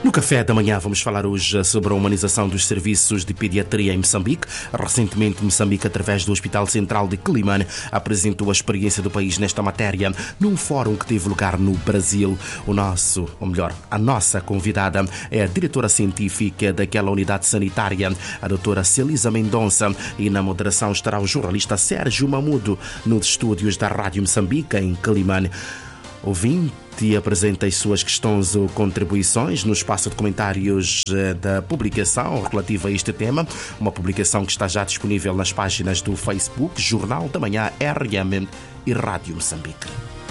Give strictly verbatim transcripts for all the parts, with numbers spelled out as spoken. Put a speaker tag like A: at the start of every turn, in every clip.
A: No café da manhã vamos falar hoje sobre a humanização dos serviços de pediatria em Moçambique. Recentemente, Moçambique, através do Hospital Central de Quelimane, apresentou a experiência do país nesta matéria num fórum que teve lugar no Brasil. O nosso, ou melhor, a nossa convidada é a diretora científica daquela unidade sanitária, a doutora Celisa Mendonça, e na moderação estará o jornalista Sérgio Mamudo, nos estúdios da Rádio Moçambique, em Quelimane. Ouvinte apresenta as suas questões ou contribuições no espaço de comentários da publicação relativa a este tema, uma publicação que está já disponível nas páginas do Facebook, Jornal da Manhã, R M e Rádio Moçambique.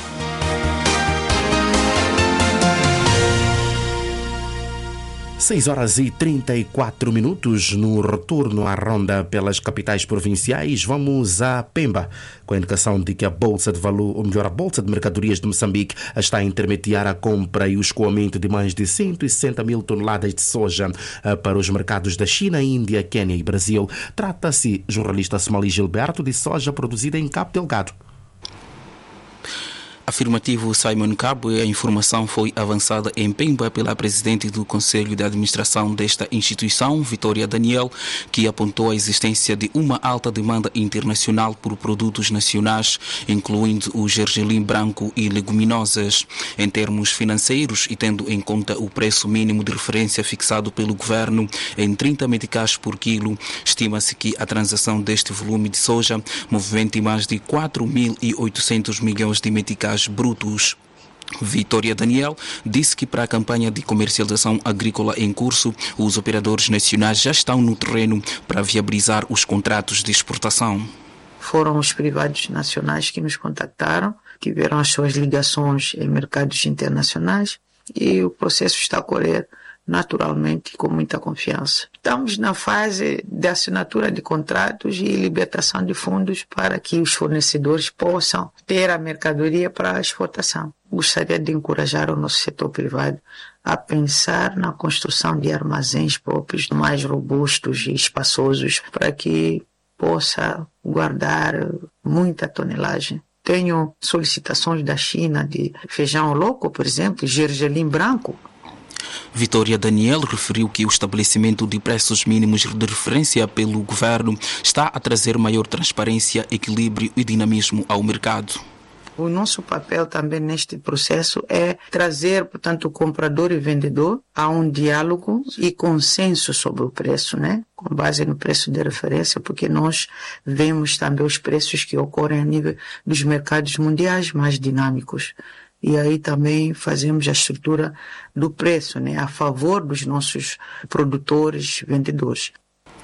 A: seis horas e trinta e quatro minutos. No retorno à ronda pelas capitais provinciais, vamos a Pemba, com a indicação de que a Bolsa de Valor, ou melhor, a Bolsa de Mercadorias de Moçambique está a intermediar a compra e o escoamento de mais de cento e sessenta mil toneladas de soja para os mercados da China, Índia, Quênia e Brasil. Trata-se, jornalista Somali Gilberto, de soja produzida em Cabo Delgado.
B: Afirmativo Simon Cabo, a informação foi avançada em Pemba pela presidente do Conselho de Administração desta instituição, Vitória Daniel, que apontou a existência de uma alta demanda internacional por produtos nacionais, incluindo o gergelim branco e leguminosas. Em termos financeiros e tendo em conta o preço mínimo de referência fixado pelo governo em trinta meticais por quilo, estima-se que a transação deste volume de soja movimente mais de quatro mil e oitocentos milhões de meticais brutos. Vitória Daniel disse que para a campanha de comercialização agrícola em curso, os operadores nacionais já estão no terreno para viabilizar os contratos de exportação.
C: Foram os privados nacionais que nos contactaram, tiveram as suas ligações em mercados internacionais e o processo está a correr naturalmente com muita confiança. Estamos na fase de assinatura de contratos e libertação de fundos para que os fornecedores possam ter a mercadoria para a exportação. Gostaria de encorajar o nosso setor privado a pensar na construção de armazéns próprios mais robustos e espaçosos para que possa guardar muita tonelagem. Tenho solicitações da China de feijão louco, por exemplo, gergelim branco.
B: Vitória Daniel referiu que o estabelecimento de preços mínimos de referência pelo governo está a trazer maior transparência, equilíbrio e dinamismo ao mercado.
C: O nosso papel também neste processo é trazer, portanto, o comprador e o vendedor a um diálogo e consenso sobre o preço, né? Com base no preço de referência, porque nós vemos também os preços que ocorrem a nível dos mercados mundiais mais dinâmicos. E aí também fazemos a estrutura do preço, né, a favor dos nossos produtores, vendedores.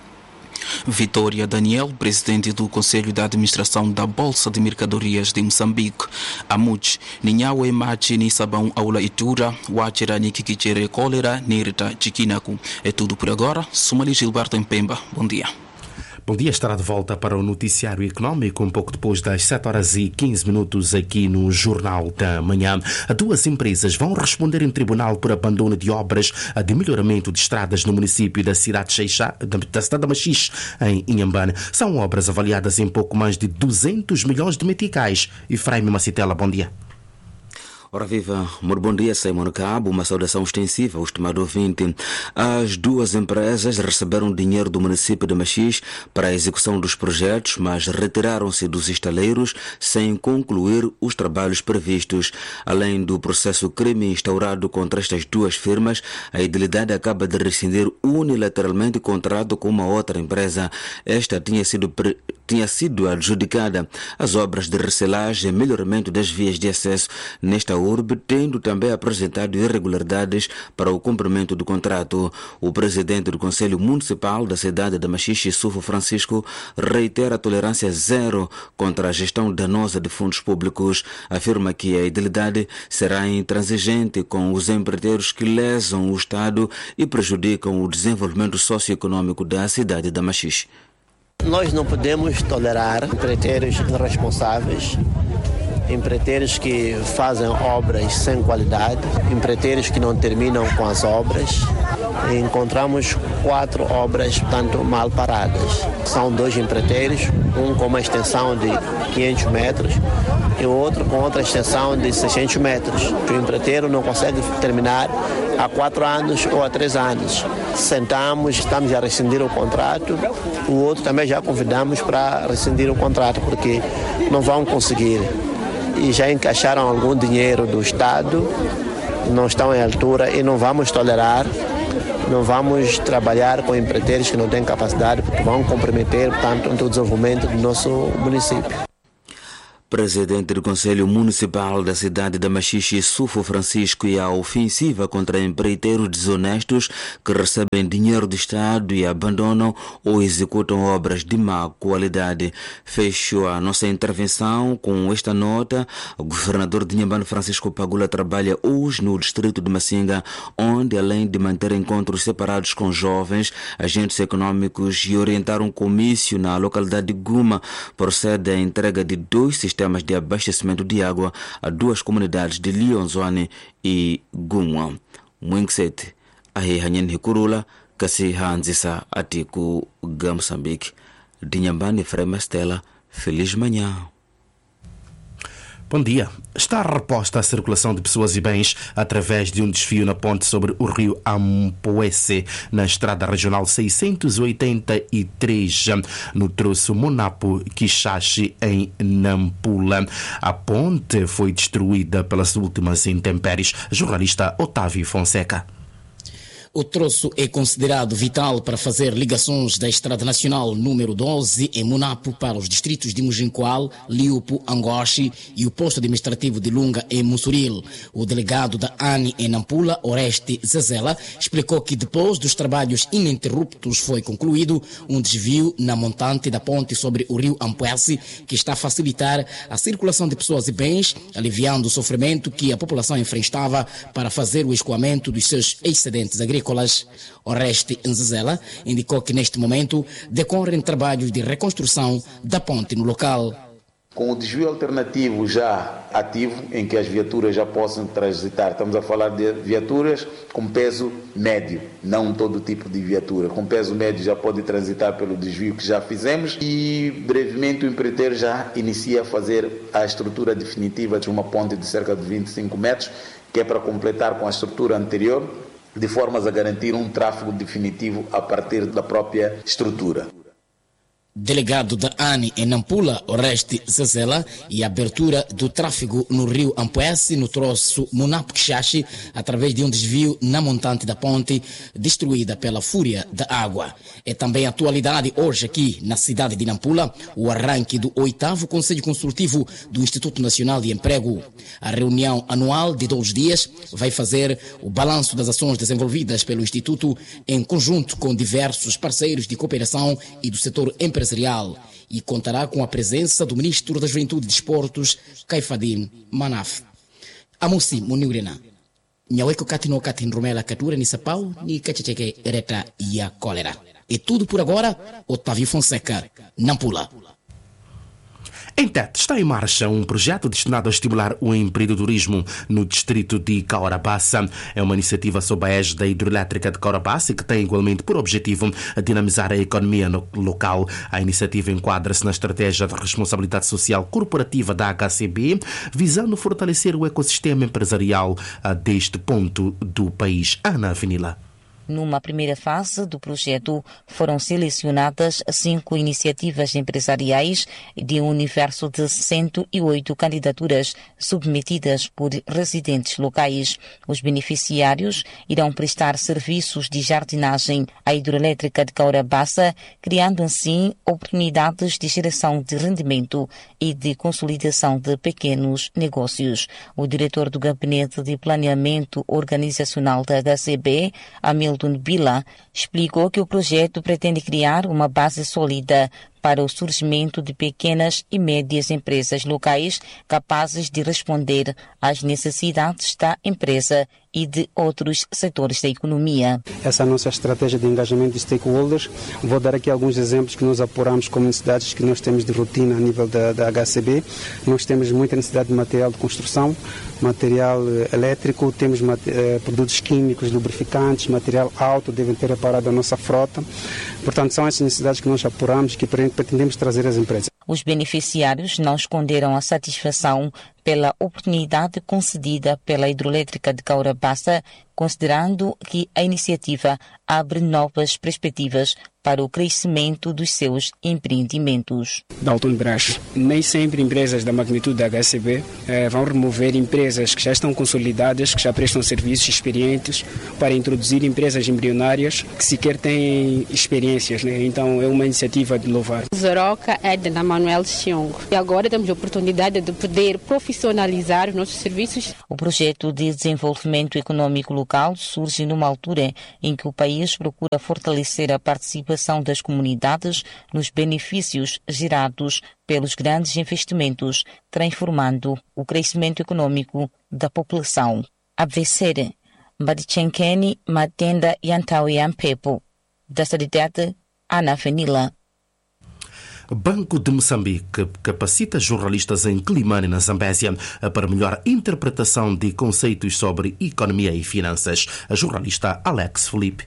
B: Vitória Daniel, presidente do Conselho de Administração da Bolsa de Mercadorias de Moçambique. Amuch, ninhawe machi ni sabão aula itura, wachira ni kikichere cólera, nirita chikinaku. É tudo por agora. Somali Gilberto em Pemba. Bom dia.
A: Bom dia, estará de volta para o Noticiário Económico, um pouco depois das sete horas e quinze minutos aqui no Jornal da Manhã. Duas empresas vão responder em tribunal por abandono de obras de melhoramento de estradas no município da cidade de Xeixá, da cidade de Machixe, em Inhambane. São obras avaliadas em pouco mais de duzentos milhões de meticais. Efraim Macitela, bom dia.
D: Ora viva, muito bom dia, Simon Cabo, uma saudação extensiva ao estimado ouvinte. As duas empresas receberam dinheiro do município de Machixe para a execução dos projetos, mas retiraram-se dos estaleiros sem concluir os trabalhos previstos. Além do processo crime instaurado contra estas duas firmas, a Idilidade acaba de rescindir unilateralmente o contrato com uma outra empresa. Esta tinha sido pre... tinha sido adjudicada as obras de recelagem e melhoramento das vias de acesso nesta urbe, tendo também apresentado irregularidades para o cumprimento do contrato. O presidente do Conselho Municipal da cidade de Machixe, Sufo Francisco, reitera a tolerância zero contra a gestão danosa de fundos públicos. Afirma que a idilidade será intransigente com os empreiteiros que lesam o Estado e prejudicam o desenvolvimento socioeconômico da cidade de Machixe.
E: Nós não podemos tolerar empreiteiros irresponsáveis, empreiteiros que fazem obras sem qualidade, empreiteiros que não terminam com as obras. Encontramos quatro obras, portanto, mal paradas. São dois empreiteiros, um com uma extensão de quinhentos metros, e o outro com outra extensão de seiscentos metros, que o empreiteiro não consegue terminar há quatro anos ou há três anos. Sentamos, estamos a rescindir o contrato, o outro também já convidamos para rescindir o contrato, porque não vão conseguir. E já encaixaram algum dinheiro do Estado, não estão em altura e não vamos tolerar, não vamos trabalhar com empreiteiros que não têm capacidade, porque vão comprometer, portanto, o desenvolvimento do nosso município.
D: Presidente do Conselho Municipal da cidade da Machixe, Sufo Francisco, e a ofensiva contra empreiteiros desonestos que recebem dinheiro do Estado e abandonam ou executam obras de má qualidade. Fecho a nossa intervenção com esta nota. O governador de Inhambane, Francisco Pagula, trabalha hoje no distrito de Massinga, onde, além de manter encontros separados com jovens, agentes econômicos e orientar um comício na localidade de Guma, procede à entrega de dois sistemas sistemas de abastecimento de água a duas comunidades de Lionzwane e Gumwa. Mwingsete, ahi hanyen hikurula, kasi hanzisa atiku Gamsambik. Dinhambane Frema Stella, feliz manhã.
A: Bom dia. Está reposta a circulação de pessoas e bens através de um desvio na ponte sobre o rio Ampoese, na estrada regional seiscentos e oitenta e três, no troço Monapo-Quixaxi, em Nampula. A ponte foi destruída pelas últimas intempéries. Jornalista Otávio Fonseca.
F: O troço é considerado vital para fazer ligações da Estrada Nacional número doze em Monapo para os distritos de Mujincoal, Liupo, Angoche e o posto administrativo de Lunga em Mussuril. O delegado da A N em Nampula, Oreste Zezela, explicou que depois dos trabalhos ininterruptos foi concluído um desvio na montante da ponte sobre o rio Ampoese, que está a facilitar a circulação de pessoas e bens, aliviando o sofrimento que a população enfrentava para fazer o escoamento dos seus excedentes agrícolas. Oreste Nzezela indicou que neste momento decorrem trabalhos de reconstrução da ponte no local.
G: Com o desvio alternativo já ativo, em que as viaturas já possam transitar, estamos a falar de viaturas com peso médio, não todo tipo de viatura. Com peso médio já pode transitar pelo desvio que já fizemos e brevemente o empreiteiro já inicia a fazer a estrutura definitiva de uma ponte de cerca de vinte e cinco metros, que é para completar com a estrutura anterior, de formas a garantir um tráfego definitivo a partir da própria estrutura.
F: Delegado da A N em Nampula, Oreste Zezela, e a abertura do tráfego no rio Ampoese, no troço Monapo-Quixaxi, através de um desvio na montante da ponte, destruída pela fúria da água. É também atualidade hoje aqui na cidade de Nampula, o arranque do oitavo Conselho Consultivo do Instituto Nacional de Emprego. A reunião anual de dois dias vai fazer o balanço das ações desenvolvidas pelo Instituto em conjunto com diversos parceiros de cooperação e do setor empresarial, e contará com a presença do Ministro da Juventude e Desportos, Caifadim Manaf. Amusi Muniurena. Nhaweko katino katin rumela katura ni sapau ni kachecheke ereta e a cólera. É tudo por agora. Otávio Fonseca, Nampula.
A: Em Tete está em marcha um projeto destinado a estimular o empreendedorismo no distrito de Caurabassa. É uma iniciativa sob a égide da hidroelétrica de Caurabassa que tem igualmente por objetivo dinamizar a economia local. A iniciativa enquadra-se na estratégia de responsabilidade social corporativa da H C B, visando fortalecer o ecossistema empresarial deste ponto do país. Ana Avenila.
H: Numa primeira fase do projeto, foram selecionadas cinco iniciativas empresariais de um universo de cento e oito candidaturas submetidas por residentes locais. Os beneficiários irão prestar serviços de jardinagem à hidroelétrica de Caurabassa, criando assim oportunidades de geração de rendimento e de consolidação de pequenos negócios. O diretor do Gabinete de Planeamento Organizacional da H C B, Hamilton Bila, explicou que o projeto pretende criar uma base sólida para o surgimento de pequenas e médias empresas locais capazes de responder às necessidades da empresa e de outros setores da economia.
I: Essa é a nossa estratégia de engajamento de stakeholders. Vou dar aqui alguns exemplos que nós apuramos como necessidades que nós temos de rotina a nível da, da H C B. Nós temos muita necessidade de material de construção, material elétrico, temos eh, produtos químicos, lubrificantes, material alto, devem ter reparado a nossa frota. Portanto, são essas necessidades que nós apuramos que pretendemos trazer às empresas.
H: Os beneficiários não esconderam a satisfação pela oportunidade concedida pela hidroelétrica de Caurabassa, considerando que a iniciativa abre novas perspectivas para o crescimento dos seus empreendimentos.
I: Dalton Brás, nem sempre empresas da magnitude da H C B eh, vão remover empresas que já estão consolidadas, que já prestam serviços experientes, para introduzir empresas embrionárias que sequer têm experiências, né? Então é uma iniciativa de louvar.
J: Zoroca é da Manuel Xiong e agora temos a oportunidade de poder profissionalizar os nossos serviços.
H: O projeto de desenvolvimento econômico local surge numa altura em que o país procura fortalecer a participação das comunidades nos benefícios gerados pelos grandes investimentos, transformando o crescimento econômico da população. Abvesere, Mbadichenkeni, Matenda Yantawi Ampepo, da cidade Ana Fenila.
A: Banco de Moçambique capacita jornalistas em Climane, na Zambésia, para melhor interpretação de conceitos sobre economia e finanças. A jornalista Alex Felipe.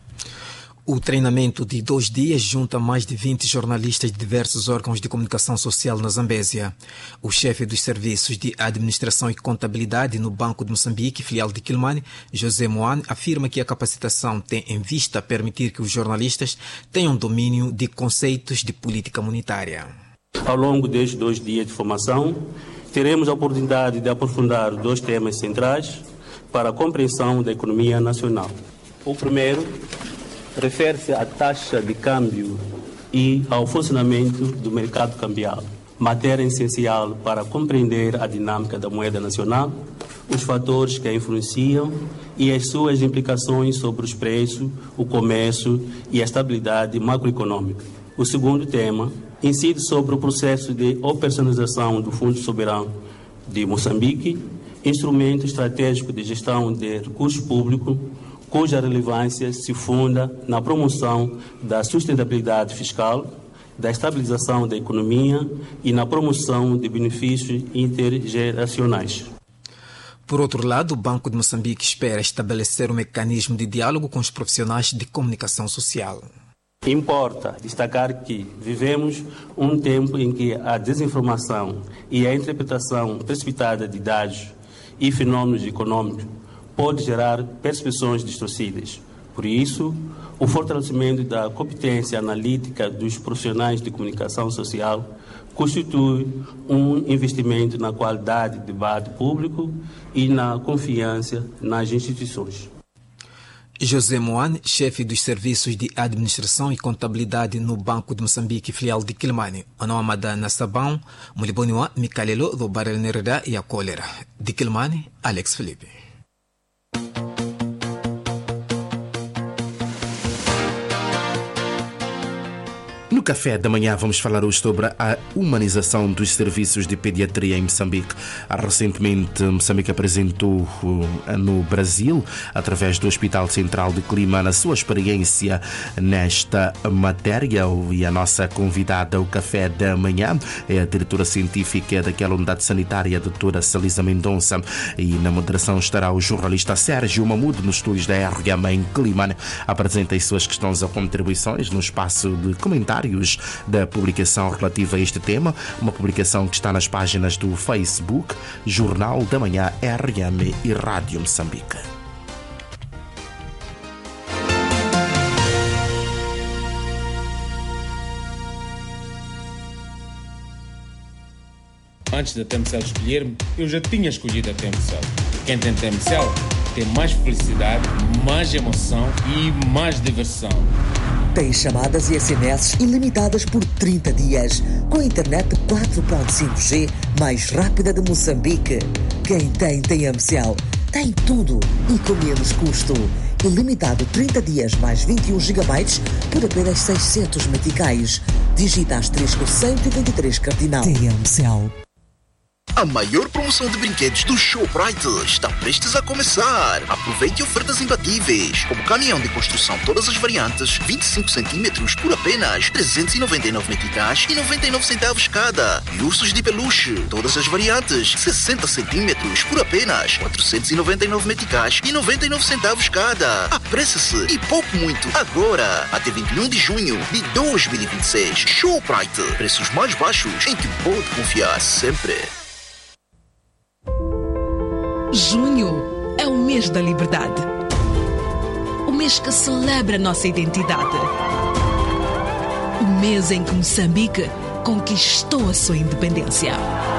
K: O treinamento de dois dias junta mais de vinte jornalistas de diversos órgãos de comunicação social na Zambésia. O chefe dos serviços de administração e contabilidade no Banco de Moçambique, filial de Quilmane, José Moane, afirma que a capacitação tem em vista permitir que os jornalistas tenham domínio de conceitos de política monetária.
L: Ao longo destes dois dias de formação, teremos a oportunidade de aprofundar dois temas centrais para a compreensão da economia nacional. O primeiro refere-se à taxa de câmbio e ao funcionamento do mercado cambial, matéria essencial para compreender a dinâmica da moeda nacional, os fatores que a influenciam e as suas implicações sobre os preços, o comércio e a estabilidade macroeconômica. O segundo tema incide sobre o processo de operacionalização do Fundo Soberano de Moçambique, instrumento estratégico de gestão de recursos públicos, cuja relevância se funda na promoção da sustentabilidade fiscal, da estabilização da economia e na promoção de benefícios intergeracionais.
K: Por outro lado, o Banco de Moçambique espera estabelecer um mecanismo de diálogo com os profissionais de comunicação social.
L: Importa destacar que vivemos um tempo em que a desinformação e a interpretação precipitada de dados e fenômenos econômicos pode gerar percepções distorcidas. Por isso, o fortalecimento da competência analítica dos profissionais de comunicação social constitui um investimento na qualidade do debate público e na confiança nas instituições.
K: José Moane, chefe dos serviços de administração e contabilidade no Banco de Moçambique, filial de Quilmane. Onomada Nassabão, Muliboniwa, Mikalelo, do Barel Nereda e a Cólera. De Quilmane, Alex Felipe.
A: No café da manhã vamos falar hoje sobre a humanização dos serviços de pediatria em Moçambique. Recentemente, Moçambique apresentou no Brasil, através do Hospital Central de Climane, a sua experiência nesta matéria. E a nossa convidada, o café da manhã, é a diretora científica daquela unidade sanitária, a doutora Salisa Mendonça. E na moderação estará o jornalista Sérgio Mamudo, nos estúdios da R M em Climane. Apresenta as suas questões ou contribuições no espaço de comentário da publicação relativa a este tema, uma publicação que está nas páginas do Facebook, Jornal da Manhã R M e Rádio Moçambique.
M: Antes da T M C L escolher-me, eu já tinha escolhido a T M C L. Quem tem T M C L tem mais felicidade, mais emoção e mais diversão.
N: Tem chamadas e S M S ilimitadas por trinta dias, com a internet quatro ponto cinco G mais rápida de Moçambique. Quem tem T M C L tem tudo e com menos custo. Ilimitado trinta dias mais vinte e um gigabytes por apenas seiscentos meticais. Digita asterisco cento e vinte e três cardinal. T M C L.
O: A maior promoção de brinquedos do Shoprite está prestes a começar. Aproveite ofertas imbatíveis, como caminhão de construção todas as variantes, vinte e cinco centímetros por apenas trezentos e noventa e nove meticais e noventa e nove centavos cada. E ursos de peluche, todas as variantes, sessenta centímetros por apenas quatrocentos e noventa e nove meticais e noventa e nove centavos cada. Apresse-se e poupe muito agora, até vinte e um de junho de dois mil e vinte e seis. Shoprite, preços mais baixos em que pode confiar sempre.
P: Junho é o mês da liberdade. O mês que celebra nossa identidade. O mês em que Moçambique conquistou a sua independência.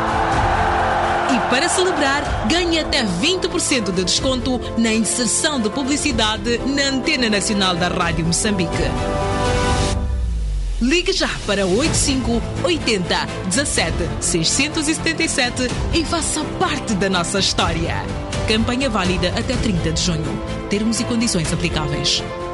P: E para celebrar, ganhe até vinte por cento de desconto na inserção de publicidade na Antena Nacional da Rádio Moçambique. Ligue já para oito cinco oito zero um sete seis sete sete e faça parte da nossa história. Campanha válida até trinta de junho. Termos e condições aplicáveis.